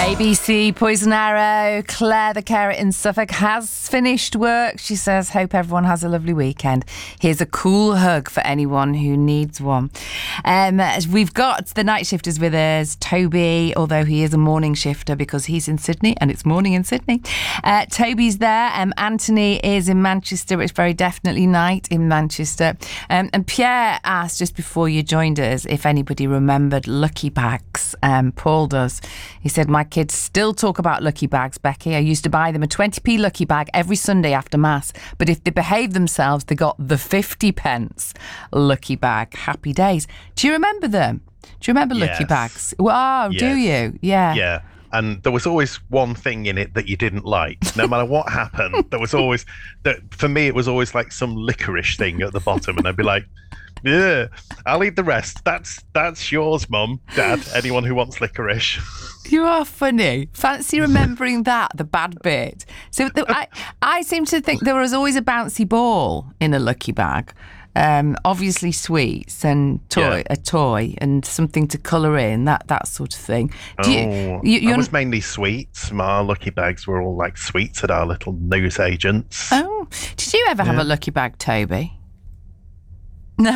ABC Poison Arrow. Claire the carer in Suffolk has finished work. She says, hope everyone has a lovely weekend. Here's a cool hug for anyone who needs one. We've got the night shifters with us. Toby, although he is a morning shifter because he's in Sydney and it's morning in Sydney. Toby's there. Anthony is in Manchester. It's very definitely night in Manchester. And Pierre asked just before you joined us if anybody remembered Lucky Bags. Paul does. He said, my kids still talk about Lucky Bags, Becky. I used to buy them a 20p Lucky Bag every Sunday after Mass. But if they behaved themselves, they got the 50 pence Lucky Bag. Happy days. Do you remember them? Do you remember Lucky Bags? Wow, do you? Yeah. Yeah. And there was always one thing in it that you didn't like. No matter what happened, there was always, for me, it was always like some licorice thing at the bottom. And I'd be like, yeah, I'll eat the rest. That's yours, Mum, Dad, anyone who wants licorice. You are funny. Fancy remembering that, the bad bit. So I seem to think there was always a bouncy ball in a Lucky Bag. Obviously sweets and a toy and something to colour in, that sort of thing. It was mainly sweets. My Lucky Bags were all like sweets at our little newsagents. Oh, did you ever have a Lucky Bag, Toby? No.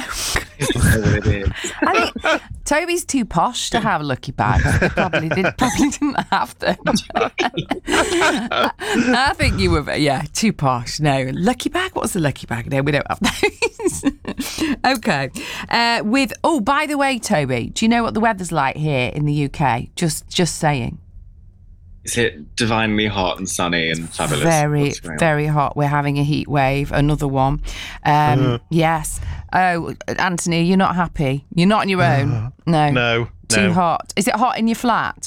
I think Toby's too posh to have a Lucky Bag. Probably didn't have them. I think you were, too posh. No, Lucky Bag? What's a Lucky Bag? No, we don't have those. Okay. By the way, Toby, do you know what the weather's like here in the UK? Just saying. Is it divinely hot and sunny and fabulous? Very, very hot. We're having a heat wave, another one. Yes. Oh, Anthony, you're not happy. You're not on your own. No. Too hot. Is it hot in your flat?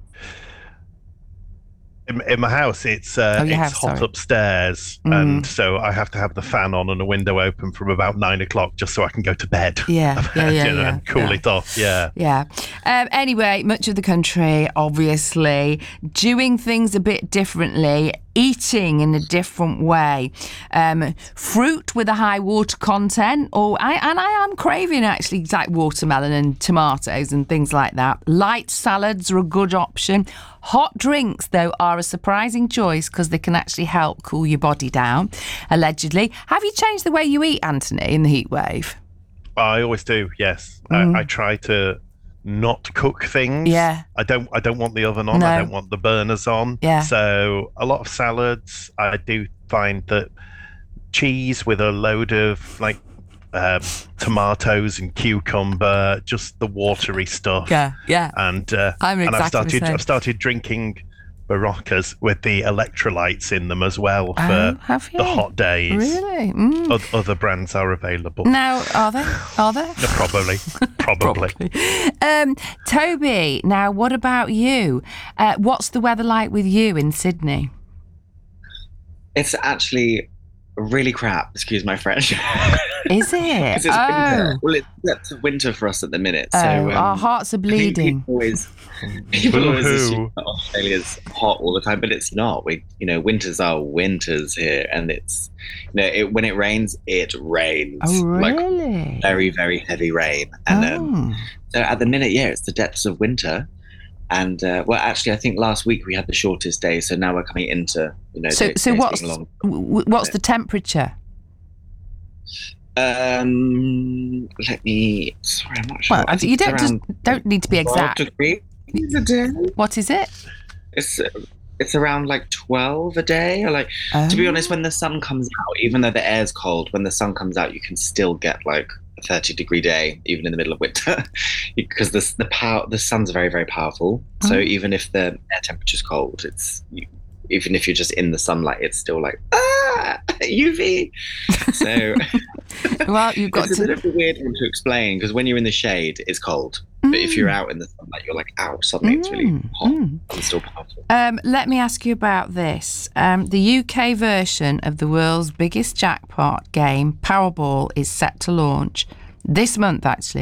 In my house, it's hot upstairs, and so I have to have the fan on and a window open from about 9 o'clock just so I can go to bed. And cool it off. Anyway, much of the country, obviously, doing things a bit differently, eating in a different way. Fruit with a high water content, I am craving actually like watermelon and tomatoes and things like that. Light salads are a good option. Hot drinks, though, are a surprising choice because they can actually help cool your body down, allegedly. Have you changed the way you eat, Anthony, in the heat wave? I always do, yes. I try to not cook things. Yeah. I don't want the oven on. No. I don't want the burners on. Yeah. So a lot of salads. I do find that cheese with a load of like tomatoes and cucumber, just the watery stuff. Yeah. And I've started drinking Baroccas with the electrolytes in them as well for the hot days. Really? Other brands are available. Now, are they? Probably. Toby, now what about you? What's the weather like with you in Sydney? It's actually really crap, excuse my French. Is it? It's winter. Well, it's winter for us at the minute. So our hearts are bleeding. People always assume that Australia's hot all the time, but it's not. Winters are winters here, and it's, when it rains, it rains. Oh, really? Like very, very heavy rain. And so at the minute, it's the depths of winter. And actually, I think last week we had the shortest day, so now we're coming into So what's the temperature? Let me. Sorry, I'm not sure. Well, you don't need to be exact. 12 degrees a day. What is it? It's around like 12 a day. Or like, to be honest, when the sun comes out, even though the air's cold, when the sun comes out, you can still get like a 30-degree day, even in the middle of winter, because the sun's very, very powerful. So even if the air temperature's cold, even if you're just in the sunlight, it's still like UV. So well, you've got it's a bit of a weird one to explain, because when you're in the shade, it's cold. But if you're out in the sunlight, you're like, ow, suddenly it's really hot and still powerful. Let me ask you about this. The UK version of the world's biggest jackpot game, Powerball, is set to launch this month, actually.